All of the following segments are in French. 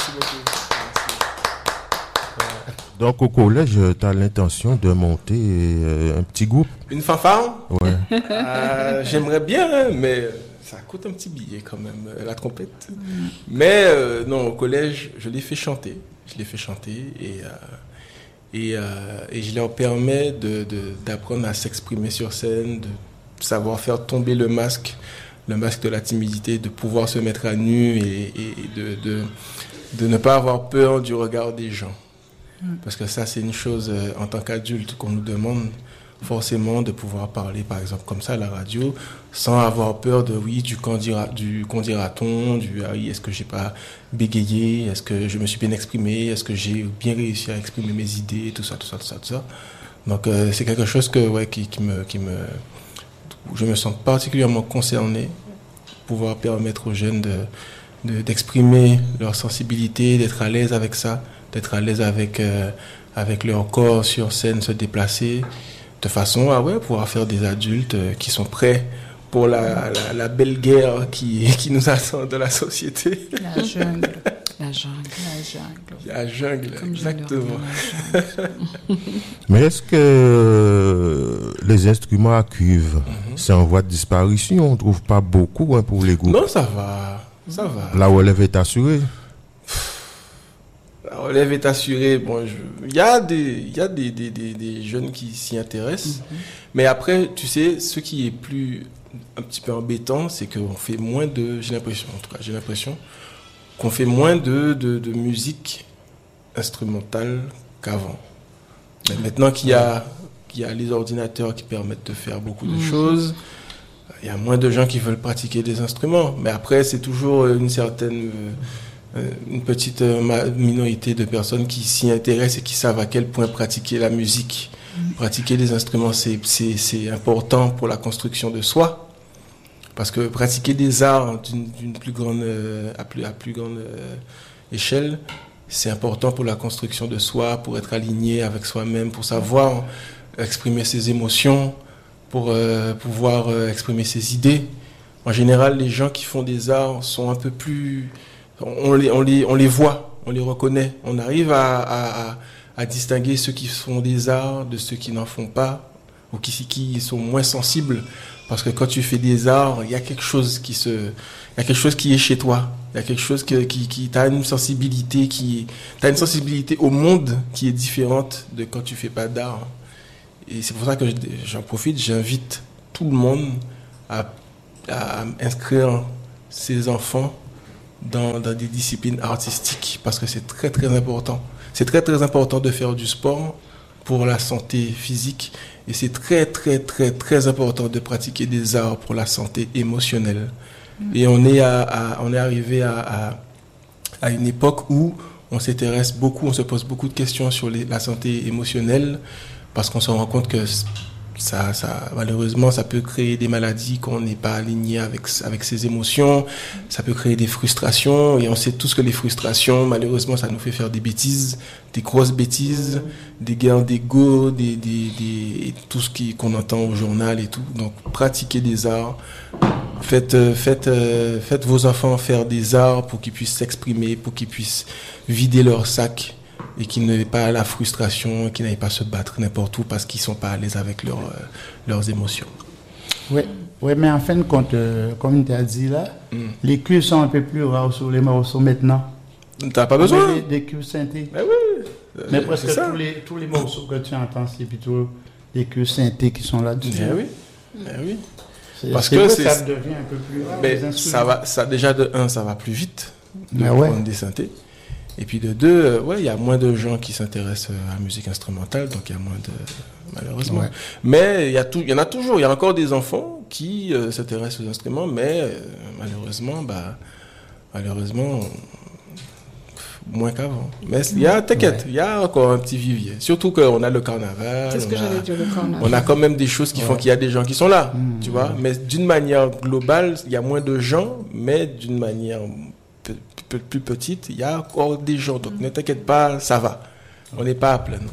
Merci beaucoup. Donc au collège, tu as l'intention de monter un petit groupe? Une fanfare? Ouais. J'aimerais bien, hein, mais ça coûte un petit billet quand même, la trompette. Mais non, au collège, je les fais chanter. Et je leur permets d'apprendre à s'exprimer sur scène, de savoir faire tomber le masque de la timidité, de pouvoir se mettre à nu et de ne pas avoir peur du regard des gens. Parce que ça, c'est une chose en tant qu'adulte qu'on nous demande forcément de pouvoir parler, par exemple, comme ça à la radio, sans avoir peur du qu'en dira-t-on, est-ce que j'ai pas bégayé, est-ce que je me suis bien exprimé, est-ce que j'ai bien réussi à exprimer mes idées, tout ça. Donc c'est quelque chose je me sens particulièrement concerné, pouvoir permettre aux jeunes d'exprimer leur sensibilité, d'être à l'aise avec ça, d'être à l'aise avec leur corps sur scène, se déplacer, de façon à pouvoir faire des adultes qui sont prêts pour la belle guerre qui nous attend de la société. La jungle. La jungle, comme exactement. Mais est-ce que les instruments à cuivre, c'est en voie de disparition? On ne trouve pas beaucoup pour les groupes. Non, ça va. La relève est assurée. La relève est assurée. Bon, il y a des jeunes qui s'y intéressent. Mais après, tu sais, ce qui est un petit peu embêtant, c'est qu'on fait moins j'ai l'impression qu'on fait moins de musique instrumentale qu'avant. Mais maintenant qu'il y a les ordinateurs qui permettent de faire beaucoup de choses, il y a moins de gens qui veulent pratiquer des instruments. Mais après, c'est toujours une petite minorité de personnes qui s'y intéressent et qui savent à quel point pratiquer la musique, pratiquer les instruments, c'est important pour la construction de soi. Parce que pratiquer des arts d'une plus grande, à plus grande échelle, c'est important pour la construction de soi, pour être aligné avec soi-même, pour savoir exprimer ses émotions, pour pouvoir exprimer ses idées. En général, les gens qui font des arts sont un peu plus... On les voit, on les reconnaît. On arrive à distinguer ceux qui font des arts de ceux qui n'en font pas, ou qui sont moins sensibles. Parce que quand tu fais des arts, il y a quelque chose qui est chez toi. Il y a quelque chose qui t'as une sensibilité t'as une sensibilité au monde qui est différente de quand tu fais pas d'art. Et c'est pour ça que j'en profite, j'invite tout le monde à inscrire ses enfants dans des disciplines artistiques parce que c'est très très important. C'est très très important de faire du sport pour la santé physique et c'est très très très très important de pratiquer des arts pour la santé émotionnelle. Et on est arrivé à une époque où on s'intéresse beaucoup, on se pose beaucoup de questions sur la santé émotionnelle parce qu'on se rend compte que ça malheureusement ça peut créer des maladies qu'on n'est pas aligné avec ses émotions, ça peut créer des frustrations et on sait tous que les frustrations malheureusement ça nous fait faire des bêtises, des grosses bêtises, des guerres d'ego, et tout ce qu'on entend au journal et tout. Donc pratiquez des arts, faites vos enfants faire des arts pour qu'ils puissent s'exprimer, pour qu'ils puissent vider leur sac et qu'ils n'aient pas la frustration, qu'ils n'aillent pas se battre n'importe où parce qu'ils ne sont pas à l'aise avec leurs émotions. Oui, mais en fin de compte, comme tu as dit là, les cuivres sont un peu plus rares sur les morceaux maintenant. Tu n'as pas besoin des cuivres synthés. Ben oui. Mais presque tous les morceaux que tu entends, c'est plutôt des cuivres synthés qui sont là-dessus. Ben oui. Parce que ça devient un peu plus rare. Mais ça déjà de 1, ça va plus vite de prendre des synthés. Et puis de 2, il y a moins de gens qui s'intéressent à la musique instrumentale, donc il y a moins malheureusement. Ouais. Mais il y en a toujours, il y a encore des enfants qui s'intéressent aux instruments, mais malheureusement, moins qu'avant. Mais t'inquiète, il y a encore un petit vivier. Surtout qu'on a le carnaval. C'est ce que j'allais dire, le carnaval. On a quand même des choses qui font qu'il y a des gens qui sont là, tu vois. Mais d'une manière globale, il y a moins de gens, mais d'une manière plus petite, il y a encore des gens. Donc ne t'inquiète pas, ça va. On n'est pas à plaindre.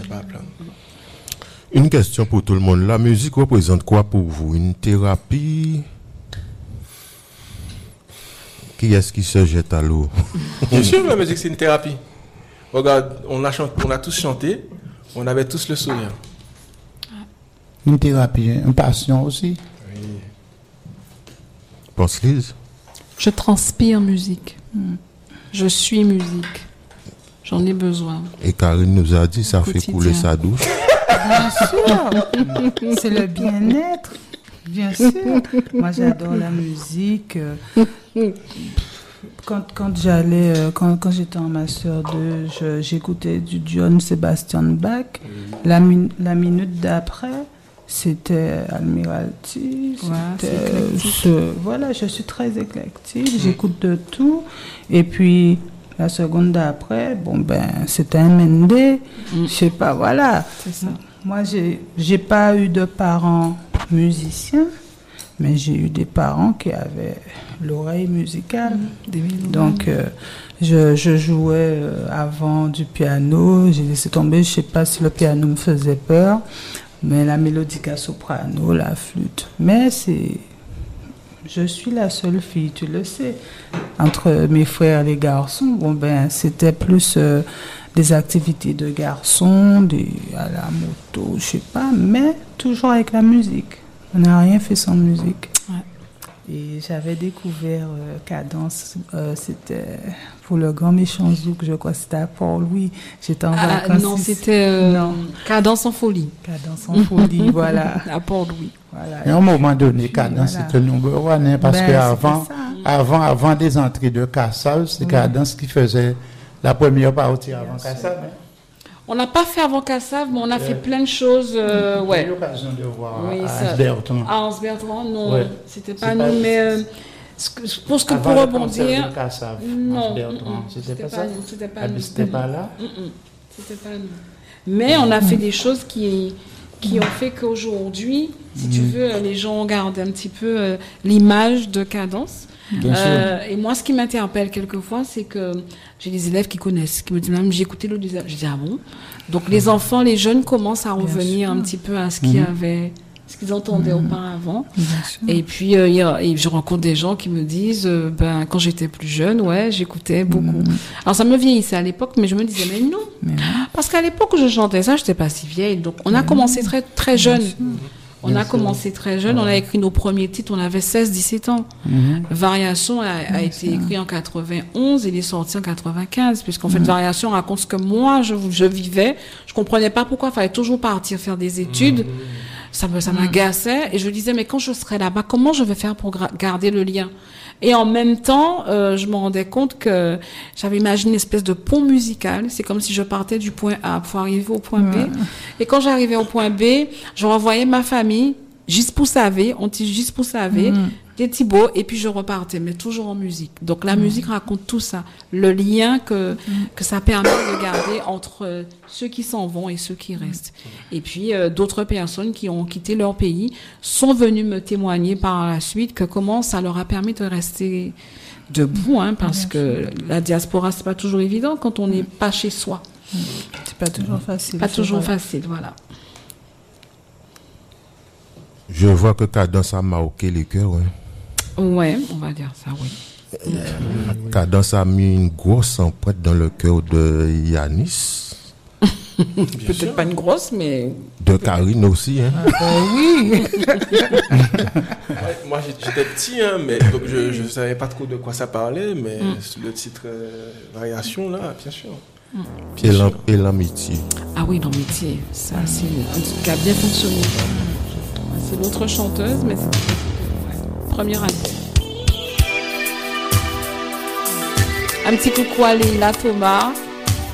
Une question pour tout le monde. La musique représente quoi pour vous? Une thérapie? Qui est-ce qui se jette à l'eau? Bien sûr, la musique, c'est une thérapie. Regarde, on a tous chanté, on avait tous le sourire. Une thérapie, une passion aussi. Oui. Pense-Lise? Je transpire musique. Je suis musique. J'en ai besoin. Et Karine nous a dit, ça fait couler sa douche. Bien sûr, c'est le bien-être, bien sûr. Moi, j'adore la musique. Quand j'étais en master 2, j'écoutais du Johann Sebastian Bach. La minute d'après, c'était Admiralty. Voilà, je suis très éclectique. J'écoute de tout. Et puis la seconde d'après, c'était un Mendé. Je sais pas, voilà. C'est ça. Moi, j'ai pas eu de parents musiciens, mais j'ai eu des parents qui avaient l'oreille musicale. Donc, je jouais avant du piano. J'ai laissé tomber. Je sais pas si le piano me faisait peur, mais la mélodica soprano, la flûte. Mais je suis la seule fille, tu le sais. Entre mes frères et les garçons, c'était plus des activités de garçons, à la moto, je sais pas, mais toujours avec la musique. On n'a rien fait sans musique. Ouais. Et j'avais découvert Cadence, c'était pour le grand méchant zouk, je crois que c'était à Port-Louis. J'étais en vacances. Non, c'était Cadence en folie. Cadence en folie, voilà. À Port-Louis. Voilà. Et à un moment donné, Cadence c'était le number one, parce qu'avant des entrées de Cassav, c'est Cadence qui faisait la première partie avant Cassav. On n'a pas fait avant Cassav, mais on a fait plein de choses. J'ai eu l'occasion de voir à Hans-Bertrand. À Hans-Bertrand, non, c'était pas nous, mais pour rebondir. Cassav, non, c'était pas ça. C'était pas nous. C'était pas là. C'était pas nous. Mais on a fait des choses qui ont fait qu'aujourd'hui, si tu veux, les gens gardent un petit peu l'image de Cadence. Et moi, ce qui m'interpelle quelquefois, c'est que j'ai des élèves qui connaissent, qui me disent, même j'ai écouté le design. Je dis, ah bon? Donc les enfants, les jeunes commencent à revenir un petit peu à ce qu'ils entendaient auparavant. Et puis, je rencontre des gens qui me disent, quand j'étais plus jeune, j'écoutais beaucoup. Alors ça me vieillissait à l'époque, mais je me disais, mais non. Parce qu'à l'époque où je chantais ça, je n'étais pas si vieille. Donc on a commencé très, très jeune. On a commencé très jeune, on a écrit nos premiers titres, on avait 16-17 ans. Variation a été écrit en 91, il est sorti en 95, puisqu'en fait, Variation raconte ce que moi, je vivais. Je comprenais pas pourquoi il fallait toujours partir faire des études. Ça m'agaçait. Et je disais, mais quand je serai là-bas, comment je vais faire pour garder le lien? Et en même temps, je me rendais compte que j'avais imaginé une espèce de pont musical. C'est comme si je partais du point A pour arriver au point B. Et quand j'arrivais au point B, je revoyais ma famille, on dit Gispousavé, des Thibaut, et puis je repartais, mais toujours en musique. Donc la musique raconte tout ça, le lien que ça permet de garder entre ceux qui s'en vont et ceux qui restent. Et puis d'autres personnes qui ont quitté leur pays sont venues me témoigner par la suite que comment ça leur a permis de rester debout, parce que la diaspora, c'est pas toujours évident quand on n'est pas chez soi. C'est pas toujours facile. Pas toujours facile, voilà. Je vois que Cadence a marqué les cœurs. Ouais, on va dire ça, oui. Cadence a mis une grosse empreinte dans le cœur de Yanis. Peut-être pas une grosse, mais... De Karine aussi, oui. Moi, j'étais petit, mais donc je ne savais pas trop de quoi ça parlait, mais le titre Variation, là, bien sûr. Et l'amitié. Ah oui, l'amitié, ça, c'est un truc qui a bien fonctionné. C'est l'autre chanteuse, mais c'est première année. Un petit coucou à Leila Thomas.